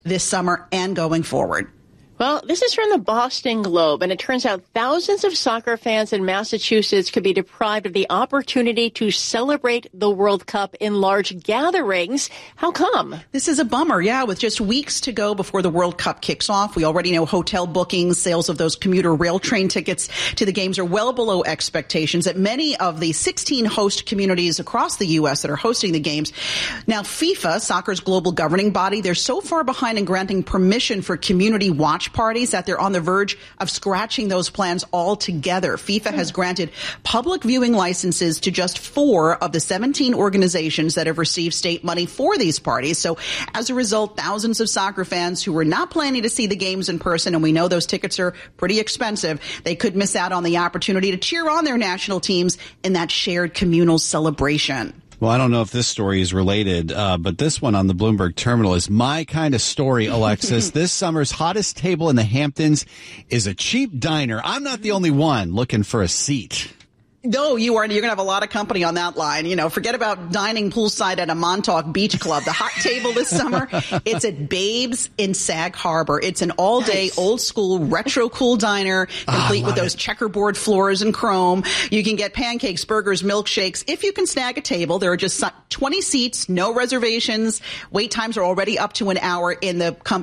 this summer and going forward. Well, this is from the Boston Globe, and it turns out thousands of soccer fans in Massachusetts could be deprived of the opportunity to celebrate the World Cup in large gatherings. How come? This is a bummer, yeah, with just weeks to go before the World Cup kicks off. We already know hotel bookings, sales of those commuter rail train tickets to the games are well below expectations at many of the 16 host communities across the U.S. that are hosting the games. Now, FIFA, soccer's global governing body, they're so far behind in granting permission for community watch parties that they're on the verge of scratching those plans altogether. FIFA has granted public viewing licenses to just 4 of the 17 organizations that have received state money for these parties. So as a result, thousands of soccer fans who were not planning to see the games in person, and we know those tickets are pretty expensive, they could miss out on the opportunity to cheer on their national teams in that shared communal celebration. Well, I don't know if this story is related, but this one on the Bloomberg terminal is my kind of story, Alexis. This summer's hottest table in the Hamptons is a cheap diner. I'm not the only one looking for a seat. No, you are. You're going to have a lot of company on that line. You know, forget about dining poolside at a Montauk Beach Club. The hot table this summer, it's at Babes in Sag Harbor. It's an all-day, old-school, retro-cool diner, complete with those checkerboard floors and chrome. You can get pancakes, burgers, milkshakes. If you can snag a table, there are just 20 seats, no reservations. Wait times are already up to an hour in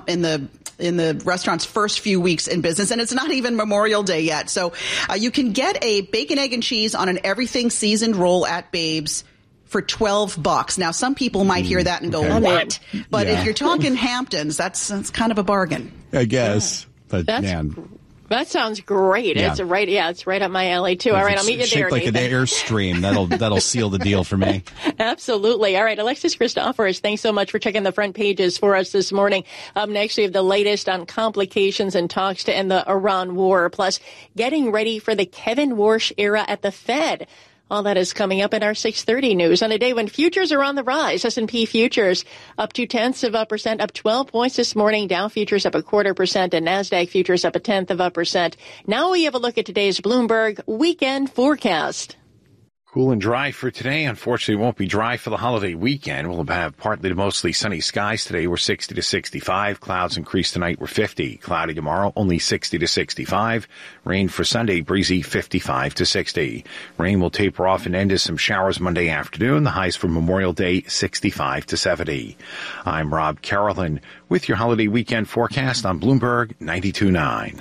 the restaurant's first few weeks in business, and it's not even Memorial Day yet. So you can get a bacon, egg, and cheese on an everything seasoned roll at Babes for $12. Now, some people might hear that and go, what? But if you're talking Hamptons, that's kind of a bargain. I guess. Yeah. But, man. That sounds great. Yeah. It's right up my alley, too. All right, I'll meet you there, Nathan. Shaped like an Airstream. That'll seal the deal for me. Absolutely. All right, Alexis Christoforous, thanks so much for checking the front pages for us this morning. Up next, we have the latest on complications and talks to end the Iran war, plus getting ready for the Kevin Warsh era at the Fed. All that is coming up in our 6:30 news on a day when futures are on the rise. S&P futures up 0.2%, up 12 points this morning. Dow futures up 0.25%, and NASDAQ futures up 0.1%. Now we have a look at today's Bloomberg weekend forecast. Cool and dry for today. Unfortunately, it won't be dry for the holiday weekend. We'll have partly to mostly sunny skies today. We're 60 to 65. Clouds increase tonight. We're 50. Cloudy tomorrow, only 60 to 65. Rain for Sunday, breezy 55 to 60. Rain will taper off and end as some showers Monday afternoon. The highs for Memorial Day, 65 to 70. I'm Rob Carolyn with your holiday weekend forecast on Bloomberg 92.9.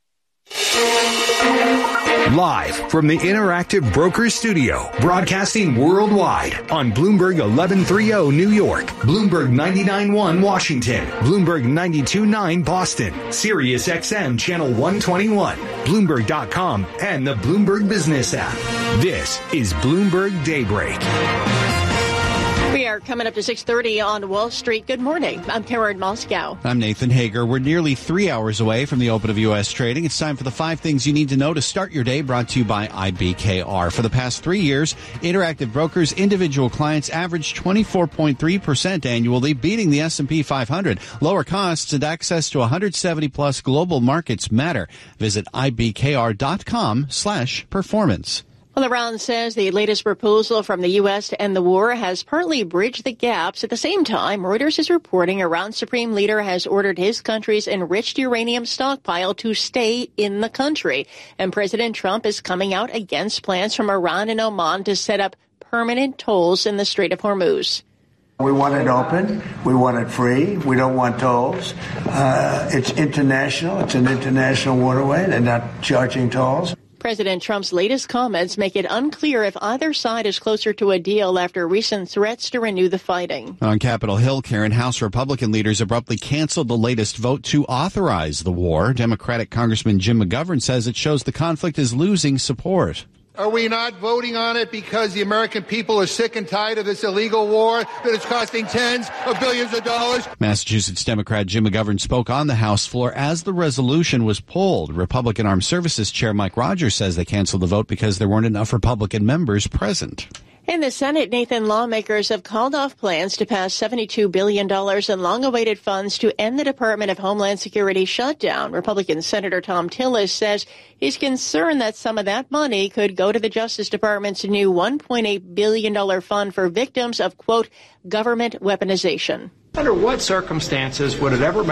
Live from the Interactive Brokers Studio, broadcasting worldwide on Bloomberg 1130 New York, Bloomberg 99.1 Washington, Bloomberg 92.9 Boston, Sirius XM Channel 121, Bloomberg.com, and the Bloomberg Business app. This is Bloomberg Daybreak. We are coming up to 6:30 on Wall Street. Good morning. I'm Karen Moscow. I'm Nathan Hager. We're nearly 3 hours away from the open of U.S. trading. It's time for the 5 things you need to know to start your day, brought to you by IBKR. For the past 3 years, Interactive Brokers' individual clients averaged 24.3% annually, beating the S&P 500. Lower costs and access to 170-plus global markets matter. Visit IBKR.com/performance. Well, Iran says the latest proposal from the U.S. to end the war has partly bridged the gaps. At the same time, Reuters is reporting Iran's supreme leader has ordered his country's enriched uranium stockpile to stay in the country. And President Trump is coming out against plans from Iran and Oman to set up permanent tolls in the Strait of Hormuz. We want it open. We want it free. We don't want tolls. It's international. It's an international waterway. They're not charging tolls. President Trump's latest comments make it unclear if either side is closer to a deal after recent threats to renew the fighting. On Capitol Hill, Karen, House Republican leaders abruptly canceled the latest vote to authorize the war. Democratic Congressman Jim McGovern says it shows the conflict is losing support. Are we not voting on it because the American people are sick and tired of this illegal war that is costing tens of billions of dollars? Massachusetts Democrat Jim McGovern spoke on the House floor as the resolution was pulled. Republican Armed Services Chair Mike Rogers says they canceled the vote because there weren't enough Republican members present. In the Senate, Nathan, lawmakers have called off plans to pass $72 billion in long-awaited funds to end the Department of Homeland Security shutdown. Republican Senator Tom Tillis says he's concerned that some of that money could go to the Justice Department's new $1.8 billion fund for victims of, quote, government weaponization. Under what circumstances would it ever